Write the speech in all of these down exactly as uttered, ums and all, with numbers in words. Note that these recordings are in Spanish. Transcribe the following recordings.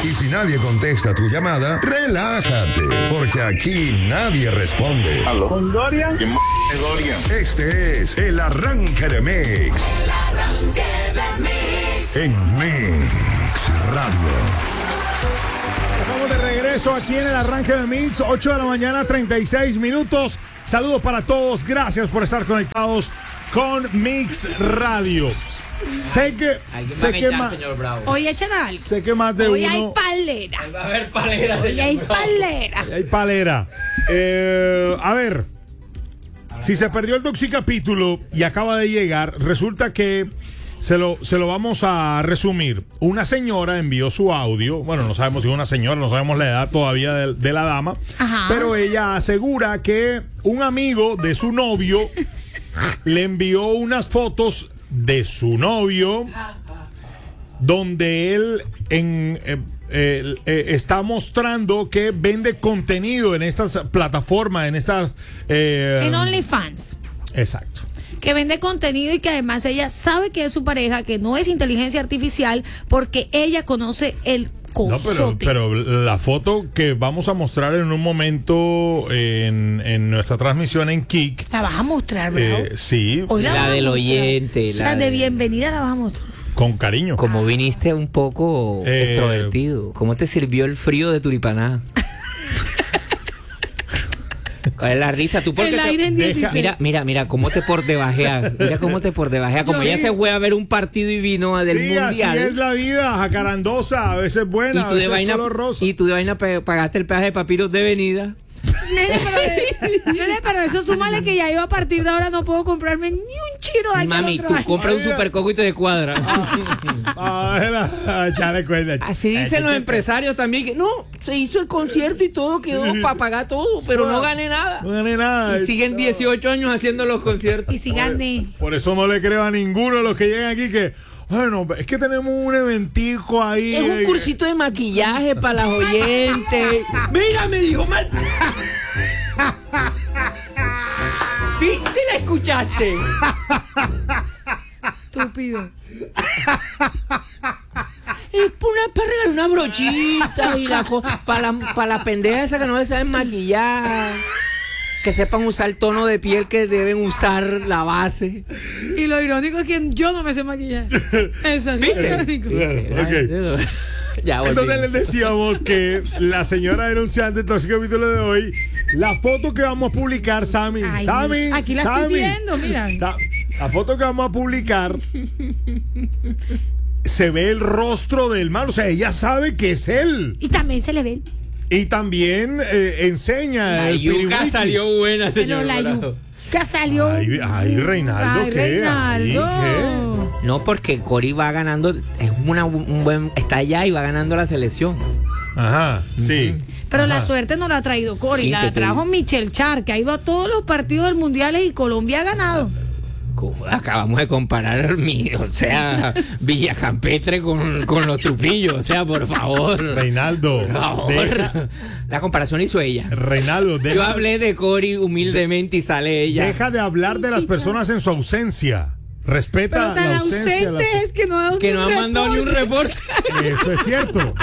Y si nadie contesta tu llamada, relájate, porque aquí nadie responde. ¿Aló? ¿Con Dorian? ¿Quién m*** es Dorian? Este es el arranque de Mix. El arranque de Mix. En Mix Radio. Estamos de regreso aquí en el arranque de Mix, ocho de la mañana, treinta y seis minutos. Saludos para todos, gracias por estar conectados con Mix Radio. Sé que, sé que más, hoy echan algo. sé que más de hoy uno. hay palera. Va a haber palera. Hoy hay palera. Hay palera. Eh, a ver, si se perdió el Doxicapítulo y acaba de llegar, resulta que se lo, se lo vamos a resumir. Una señora envió su audio. Bueno, no sabemos si es una señora, no sabemos la edad todavía de, de la dama. Ajá. Pero ella asegura que un amigo de su novio le envió unas fotos de su novio donde él en, eh, eh, eh, está mostrando que vende contenido en estas plataformas, en estas eh, En OnlyFans. Exacto. Que vende contenido y que además ella sabe que es su pareja, que no es inteligencia artificial, porque ella conoce el No, pero, cosote. pero la foto que vamos a mostrar en un momento en, en nuestra transmisión en Kik. La vas a mostrar, ¿verdad? Eh, sí, Hoy La vas a del mostrar. oyente, O sea, la de de- bienvenida la vas a mostrar. con cariño. Como viniste un poco Eh, extrovertido. ¿Cómo te sirvió el frío de Turipaná? ¿Cuál es la risa? ¿Tú por El qué te- aire en deja- dieciséis. Mira, mira, mira, cómo te por debajea. Mira cómo te por debajea. Como Sí. ella se fue a ver un partido y vino del Sí, así mundial. es la vida, jacarandosa, a veces buena, y a tú de veces vaina, color rosa. y tú de vaina pe- pagaste el peaje de papiros de venida. Nene, pero, nene, pero eso súmale que ya yo a partir de ahora no puedo comprarme ni un chiro de Mami, tú compras un Ay, super coco y te cuadra. Ah, ya le cuenta. Así dicen los empresarios también, que no, se hizo el concierto y todo, quedó para pagar todo, pero no gané nada. No gané nada. Y siguen dieciocho años haciendo los conciertos. Y si gané. Por eso no le creo a ninguno de los que llegan aquí que, bueno, es que tenemos un eventico ahí. Es un cursito de maquillaje para las oyentes. Mira, me dijo mal. ¿Viste? ¿La escuchaste? Estúpido. Es para una para regalar una brochita y la para la, pa la pendeja esa que no se saben maquillar. Que sepan usar el tono de piel que deben usar, la base. Y lo irónico es que yo no me sé maquillar. Eso es lo ¿Viste? irónico. Bueno, ok. Ya volví. Entonces les decíamos que la señora denunciante, entonces el capítulo de hoy, la foto que vamos a publicar, Sammy, Ay, Sammy, Dios. Aquí la Sammy, estoy viendo, mira. Sa- la foto que vamos a publicar se ve el rostro del man, o sea, ella sabe que es él. Y también se le ve. Y también eh, enseña La el yuca pirihuiki. salió buena, Pero señor. la Bravo. yuca salió. Ay, ay, Reinaldo, Ay, ¿qué? Ay, Reinaldo. No, porque Cori va ganando, es una, un buen, está allá y va ganando la selección. Ajá, sí. Pero Ajá. la suerte no la ha traído Cori, Sí, la que te- trajo Michelle Char, que ha ido a todos los partidos del mundiales y Colombia ha ganado. Acabamos de comparar mi, o sea, Villacampestre con, con los Trupillos, o sea, por favor. Reinaldo, Por favor. deja- La comparación hizo ella. Reinaldo, deja, Yo hablé de Cori humildemente y sale ella. deja de hablar de las personas en su ausencia. Respeta Pero tan la ausencia. de ausente la- es que no ha dado Que ni no un ha mandado ni un reporte. reporte. Eso es cierto.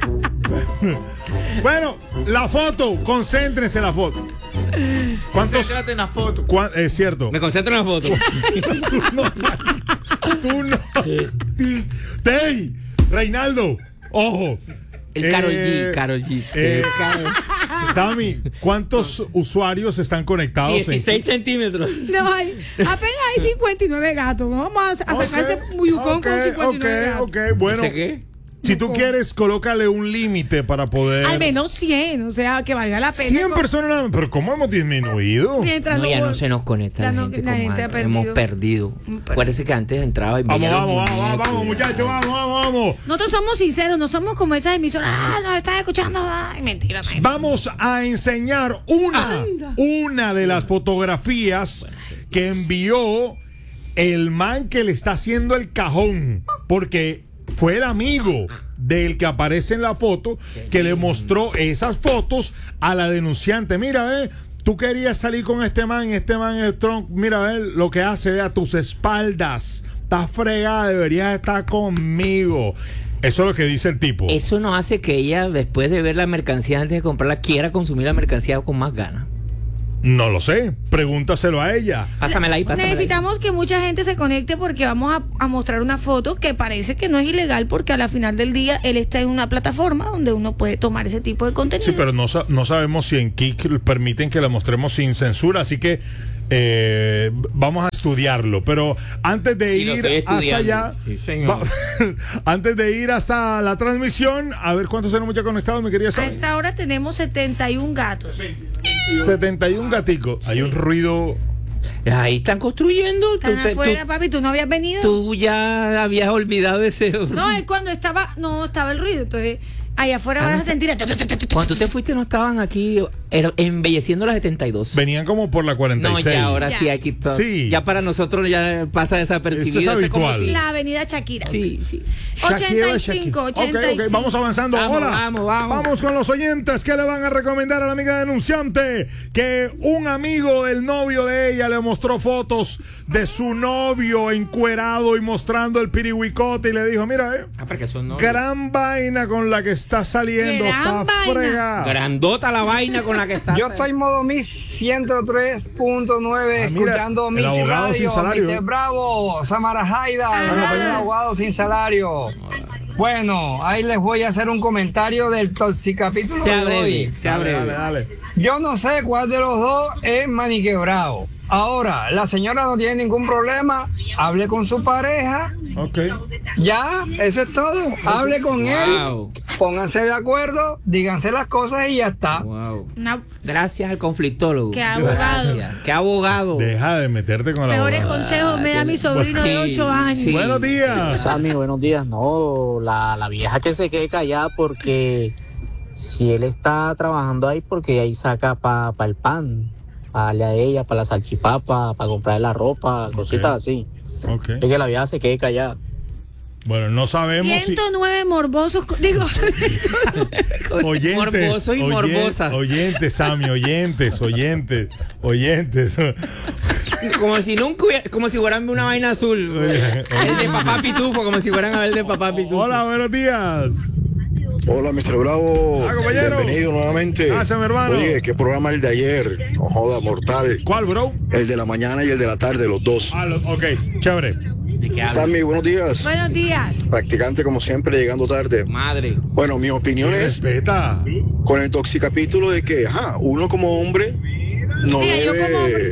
Bueno, la foto, concéntrense en la foto. ¿Cuántos? Céntrate en la foto. cuán- es cierto. Me concentro en la foto. Tú no. Tú no. ¡Ey! Reinaldo, ojo. El Karol Eh, G, Karol G. eh, El Karol- Sammy, ¿cuántos usuarios están conectados? en- dieciséis centímetros. No, hay, apenas hay cincuenta y nueve gatos. No vamos a, a sacar ese muyucón Ok, con cincuenta y nueve gatos. ok, ok, bueno. ¿Ese qué? Si tú quieres, colócale un límite para poder. Al menos cien, o sea, que valga la pena. cien con- personas, nada más. Pero ¿cómo hemos disminuido? Mientras No, ya no- no se nos conecta la, Ya no- gente la como gente ha antes. perdido. Hemos perdido. perdido. Acuérdese que antes entraba y Vamos, veía los vamos, vamos, vamos, muñecos. vamos, muchachos, vamos, vamos, vamos. Nosotros somos sinceros, no somos como esas emisoras. Ah, nos están escuchando. Ay, mentira, no. Vamos a enseñar una, una de las fotografías que envió el man que le está haciendo el cajón, porque fue el amigo del que aparece en la foto que le mostró esas fotos a la denunciante. Mira, eh, tú querías salir con este man, este man es tronco. Mira, ve lo que hace, ve a tus espaldas. Estás fregada, deberías estar conmigo. Eso es lo que dice el tipo. Eso no hace que ella, después de ver la mercancía antes de comprarla, quiera consumir la mercancía con más ganas. No lo sé, pregúntaselo a ella. Pásamela ahí, pásamela Necesitamos ahí. que mucha gente se conecte porque vamos a, a mostrar una foto que parece que no es ilegal porque a la final del día él está en una plataforma donde uno puede tomar ese tipo de contenido. Sí, pero no, sa- no sabemos si en Kik permiten que la mostremos sin censura, así que eh, vamos a estudiarlo. Pero antes de Sí, lo ir estoy hasta estudiando. allá, Sí, señor. va- antes de ir hasta la transmisión, a ver cuántos tenemos ya conectados, me quería A saber. esta hora tenemos setenta y uno gatos. setenta y uno gaticos. Hay un ruido. Ahí están construyendo. Están Tú, te- afuera, tú- papi, tú no habías venido. tú ya habías olvidado ese. No, es cuando estaba, no estaba el ruido, entonces allá afuera vas a sentir. Cuando tú te fuiste no estaban aquí era- embelleciendo la setenta y dos. Venían como por la cuarenta y No, seis. ya ahora Ya. sí aquí está. Sí. Ya para nosotros ya pasa desapercibido. Esto es Eso es como habitual. si- La avenida Shakira. Sí, sí. Shakira, ochenta y cinco, Shakira. ochenta y cinco. Ok, ok, vamos avanzando. Vamos, Hola. vamos, vamos. Vamos con los oyentes que le van a recomendar a la amiga denunciante que un amigo del novio de ella le mostró fotos de su novio encuerado y mostrando el pirihuicote y le dijo, mira, eh, Ah, porque son novios. gran vaina con la que está saliendo, Gran está vaina. fregada. Grandota la vaina con la que está. Yo estoy en modo Mi ciento tres punto nueve, Ah, mira, escuchando el Mi abogado sin Radio, salario. mister Bravo, Samara Haida, el compañero abogado sin salario. Bueno, ahí les voy a hacer un comentario del toxicapítulo Sea de breve, hoy. sea Dale, breve. dale, dale. Yo no sé cuál de los dos es maniquebrado. Ahora, la señora no tiene ningún problema, hable con su pareja, Ok. ya, eso es todo. Hable con Wow. él, pónganse de acuerdo, díganse las cosas y ya está. Wow. Una- Gracias al conflictólogo. Qué abogado. Gracias. Qué abogado. Deja de meterte con la Mejores abogada. consejos me da mi sobrino de Sí, ocho años. sí. Buenos días. Sammy, buenos días. No, la, la vieja que se quede callada porque si él está trabajando ahí, porque ahí saca para pa el pan, para darle a ella, para la salchipapa, para comprarle la ropa, cositas así. Ok. Es que la vieja se quede callada. Bueno, no sabemos si... ciento nueve morbosos, co- digo, Oyentes, Morboso y oyen- morbosas. Oyentes, Sammy, oyentes, oyentes, oyentes. Como si nunca hubiera, como si fueran una vaina azul. El de papá pitufo, como si fueran a ver el de papá pitufo. Hola, buenos días. Hola, mister Bravo. Ah, compañero. Bienvenido nuevamente. Gracias, mi hermano. Oye, ¿qué programa el de ayer? No joda, mortal. ¿Cuál, bro? El de la mañana y el de la tarde, los dos. Ah, lo- ok, chévere. ¿De qué habla? Sammy, buenos días. buenos días. Practicante como siempre, llegando tarde. Madre. Bueno, mi opinión es Respeta. con el toxicapítulo de que, ajá, uno como hombre no Diga, yo como debe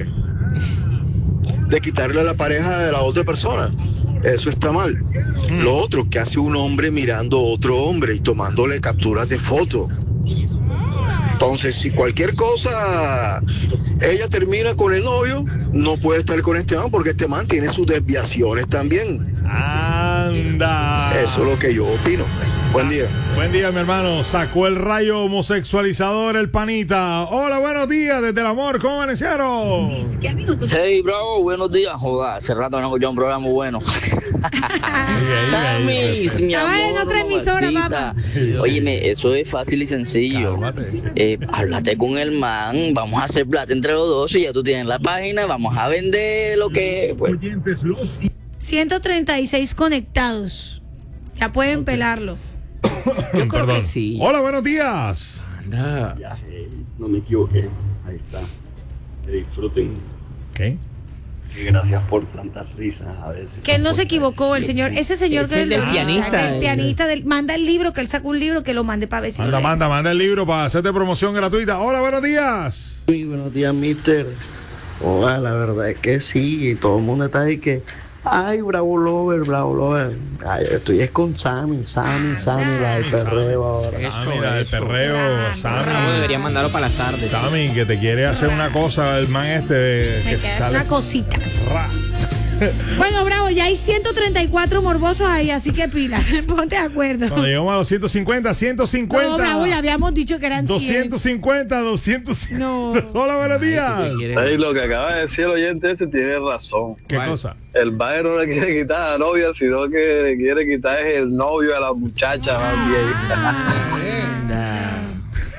de quitarle a la pareja de la otra persona. Eso está mal. Lo otro, que hace un hombre mirando a otro hombre y tomándole capturas de foto. Entonces, si cualquier cosa ella termina con el novio, no puede estar con este man porque este man tiene sus desviaciones también. Anda. Eso es lo que yo opino. Buen día. Buen día, mi hermano. Sacó el rayo homosexualizador el panita. Hola, buenos días desde el amor. ¿Cómo amanecieron? Hey, Bravo, buenos días. Joda, hace rato no escuché un programa bueno. Sammy, mi Estaba en amor, otra emisora, mamacita. papá. Óyeme, eso es fácil y sencillo. Cálmate. Eh, háblate con el man, vamos a hacer plata entre los dos y ya tú tienes la página, vamos a vender lo que... Pues. ciento treinta y seis conectados. Ya pueden pelarlo. Yo creo Perdón. que sí. Hola, buenos días. Anda. No me equivoqué. Ahí está. Que disfruten. ¿Qué? Y gracias por tantas risas a veces. Que él no se equivocó, el señor, ese señor Es que el del ah, pianista, el el- pianista del- manda el libro, que él saca un libro, que lo mande para ver si lo Manda, lee. manda, manda el libro para hacerte promoción gratuita. Hola, buenos días. Muy buenos días, mister. Oiga, la verdad es que sí. Y todo el mundo está ahí que. Ay, Bravo Lover, Bravo Lover. Ay, estoy es con Sammy, Sammy, Sammy, la del perreo ahora. Eso, Sammy, la del eso. perreo. Bravo, Bravo, Sammy. debería mandarlo para las tardes. Sammy, que te quiere hacer una cosa, el man este. Me Que se quedas sale. una cosita. Ra. Bueno, Bravo, ya hay ciento treinta y cuatro morbosos ahí, así que pilas, ponte de acuerdo. Cuando llegamos a los ciento cincuenta, ciento cincuenta. No, Bravo, ya habíamos dicho que eran cien. doscientos cincuenta, doscientos. No. Hola, buenos días. Ay, lo que acaba de decir el oyente ese tiene razón. ¿Qué cosa? El padre no le quiere quitar a la novia, sino que le quiere quitar es el novio a la muchacha más bien. Anda.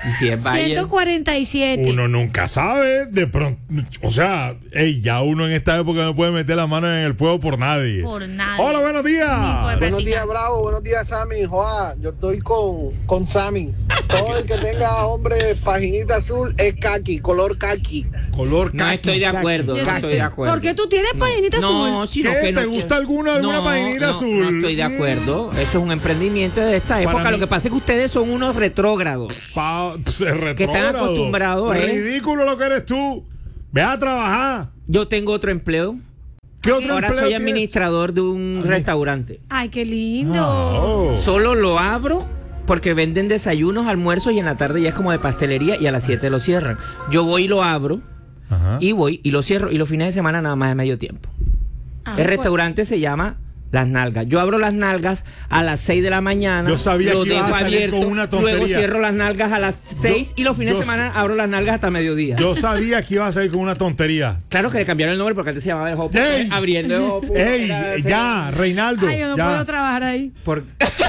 Y si es Bayern, ciento cuarenta y siete. Uno nunca sabe, de pronto, o sea, ey, ya uno en esta época no puede meter la mano en el fuego por nadie. Por nadie. Hola, buenos días. Buenos días, Bravo. Buenos días, Sammy. Joa, yo estoy con, con Sammy. Todo el que tenga, hombre, paginita azul es kaki, color kaki. Color no estoy de acuerdo, no estoy de acuerdo. ¿Por qué tú tienes paginita azul? No, sino ¿Qué? que no ¿Te gusta alguna, alguna no, paginita no, azul? No estoy de acuerdo. Eso es un emprendimiento de esta época. mí- Lo que pasa es que ustedes son unos retrógrados. Pa- se Que están retrógrado. acostumbrados, ¿eh? Ridículo lo que eres tú. Ve a trabajar. Yo tengo otro empleo. ¿Qué otro Ahora empleo soy tienes? administrador de un restaurante. Ay, qué lindo. Oh. Solo lo abro porque venden desayunos, almuerzos y en la tarde ya es como de pastelería y a las siete lo cierran. Yo voy y lo abro Ajá. y voy y lo cierro y los fines de semana nada más de medio tiempo. Ah, El pues. restaurante se llama Las Nalgas. Yo abro Las Nalgas a las seis de la mañana. Yo sabía lo que ibas dejo a salir abierto, con una tontería. luego cierro Las Nalgas a las seis y los fines yo de semana abro Las Nalgas hasta mediodía. Yo sabía que ibas a salir con una tontería. Claro que le cambiaron el nombre porque antes se llamaba el Hopo. ¡Ey! Abriendo el Hopo. ¡Ey! Era ese- Ya, Reinaldo. Ay, yo no ya. puedo trabajar ahí. Por...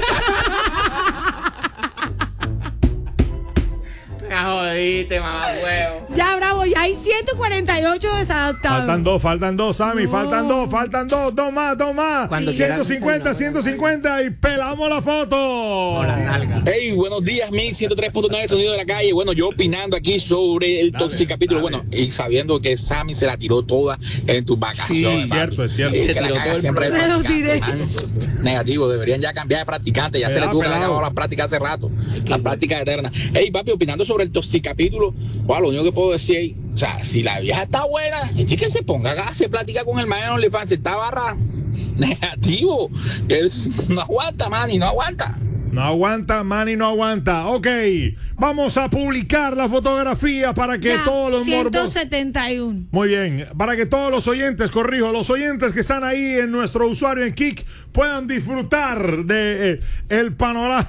Me jodiste, mamá huevo. Ya, Bravo, ya hay ciento cuarenta y ocho desadaptados. Faltan dos, faltan dos, Sammy, No. faltan dos, faltan dos, dos más, dos más. Cuando ciento cincuenta, quieran- ciento cincuenta y pelamos la foto. O Las Nalgas. Hey, buenos días, mi ciento tres punto nueve sonido de la calle. Bueno, yo opinando aquí sobre el Dale, toxicapítulo. dale. Bueno, y sabiendo que Sammy se la tiró toda en tus vacaciones. Sí, papi. cierto, es cierto. Y Se que la tiró caga todo el siempre Se lo practicante, tiré. man. Negativo, deberían ya cambiar de practicante. Ya se Pelado, les tuvo que pelado. acabar la práctica hace rato. La práctica eterna. Hey, papi, opinando sobre el toxicapítulo. Wow, lo único que puedo decir es, o sea, si la vieja está buena, es que se ponga acá, se platica con el man en OnlyFans. Si está barra, negativo. Él no aguanta, man, y no aguanta. No aguanta, Manny, no aguanta. Ok, vamos a publicar la fotografía para que Ya, todos los ciento morbos... setenta y uno. Muy bien, para que todos los oyentes, corrijo, los oyentes que están ahí en nuestro usuario en Kik puedan disfrutar de eh, el panorama.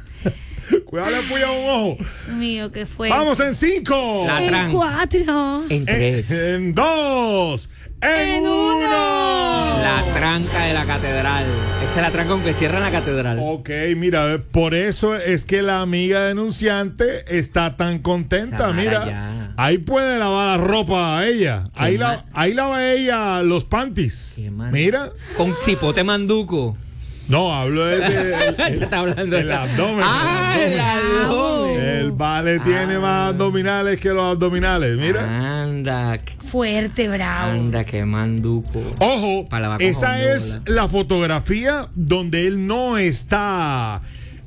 Cuidado, le puya un ojo. Dios mío, ¿qué fue? Vamos en cinco. La En tran- cuatro. En En, tres. en dos. En, En uno. uno. La tranca de la catedral. Esta es la tranca aunque cierran la catedral. Ok, mira, eh, por eso es que la amiga denunciante está tan contenta. Samara, Mira, ya. ahí puede lavar la ropa a ella. Qué Ahí, mal. la, ahí lava ella los panties. Qué mal. Mira. Con cipote manduco. No, hablo de, de- de- Te está hablando el de la- abdomen. Ah, el el abdomen. abdomen. El vale tiene Ah. más abdominales que los abdominales. Mira. Anda, qué- Fuerte, Bravo. anda, qué manduco. Ojo, Para lavar con esa jabón, es ¿verdad? la fotografía donde él no está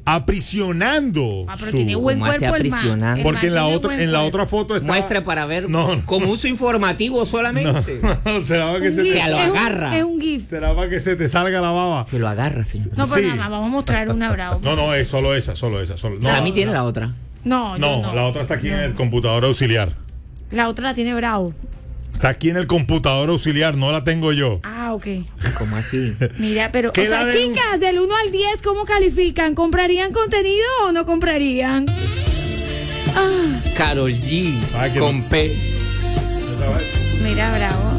aprisionando. Ah, pero su- tiene buen ¿Cómo hace cuerpo el man. aprisionando? El Porque en man la tiene otra, buen en la cuerpo. otra foto está. Muestre para ver No, no. como uso informativo solamente. será para que Un se gif, te, Se lo es un- agarra. Es un GIF. será para que se te salga la baba. Se lo agarra, señor. No, pero Sí. nada más, vamos a mostrar una, Bravo. No, no, es solo esa, solo esa. Solo, no, Sammy no, tiene no. la otra. No, yo No, no. la otra está aquí en el computador auxiliar. La otra la tiene Bravo. Está aquí en el computador auxiliar, no la tengo yo. Ah, ok. ¿Cómo así? Mira, pero, o ¿Qué sea, la denun- chicas, del uno al diez, ¿cómo califican? ¿Comprarían contenido o no comprarían? Ah, Karol G Ah, que con no. P. mira, Bravo.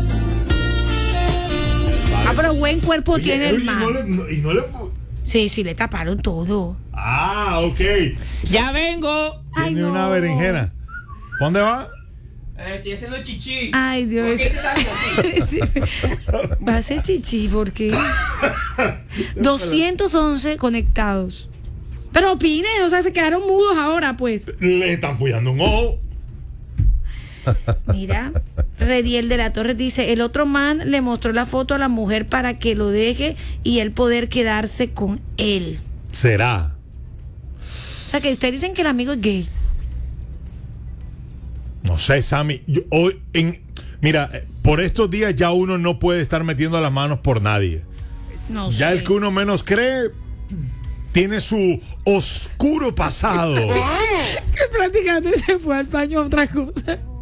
Ah, pero buen cuerpo tiene el Oye, y no man. le- no- y no le- Sí, sí, le taparon todo. Ah, ok. ¡Ya vengo! Ay, Tiene no. una berenjena. ¿Pa' dónde va? Eh, estoy haciendo chichi. Ay, Dios. ¿Por qué te das Va a ser chichi, ¿por qué? doscientos once conectados. Pero opinen, o sea, se quedaron mudos ahora, pues. Le están puyando un ojo. Mira, Rediel de la Torre dice, el otro man le mostró la foto a la mujer para que lo deje y él poder quedarse con él. Será. O sea, que ustedes dicen que el amigo es gay. No sé, Sammy. Yo, hoy, en, mira, eh, por estos días ya uno no puede estar metiendo las manos por nadie. No Ya sé. el que uno menos cree tiene su oscuro pasado. Que prácticamente se fue al baño a otra cosa.